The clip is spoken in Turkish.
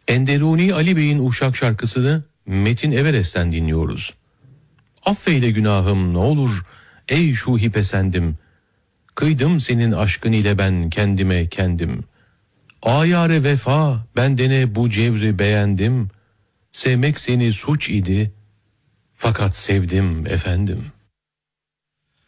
Enderuni Ali Bey'in Uşak şarkısını Metin Everest'ten dinliyoruz. Affeyle günahım ne olur ey şuhi pesendim. Kıydım senin aşkın ile ben kendime kendim. Ayare vefa bendene bu cevri beğendim. Sevmek seni suç idi fakat sevdim efendim.